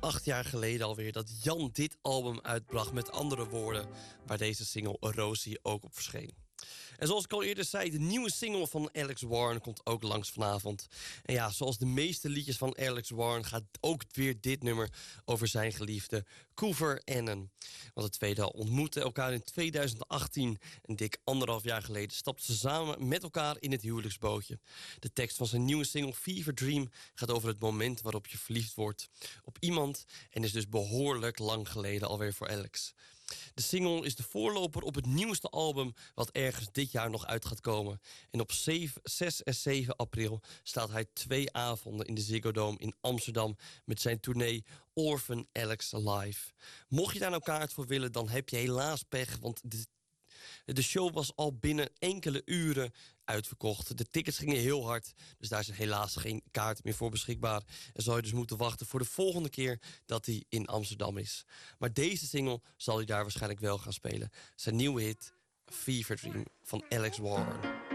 8 jaar geleden alweer dat Jan dit album uitbracht. Met andere woorden, waar deze single Rosie ook op verscheen. En zoals ik al eerder zei, de nieuwe single van Alex Warren komt ook langs vanavond. En ja, zoals de meeste liedjes van Alex Warren gaat ook weer dit nummer over zijn geliefde Couver Annan. Want de tweede ontmoetten elkaar in 2018. En dik 1,5 jaar geleden stapten ze samen met elkaar in het huwelijksbootje. De tekst van zijn nieuwe single Fever Dream gaat over het moment waarop je verliefd wordt op iemand. En is dus behoorlijk lang geleden alweer voor Alex. De single is de voorloper op het nieuwste album wat ergens dit jaar nog uit gaat komen. En op 6 en 7 april staat hij 2 avonden in de Ziggo Dome in Amsterdam met zijn tournee Orphan Alex Live. Mocht je daar nou kaart voor willen, dan heb je helaas pech, want de show was al binnen enkele uren uitverkocht. De tickets gingen heel hard, dus daar is helaas geen kaart meer voor beschikbaar. En zal je dus moeten wachten voor de volgende keer dat hij in Amsterdam is. Maar deze single zal hij daar waarschijnlijk wel gaan spelen. Zijn nieuwe hit, Fever Dream, van Alex Warren.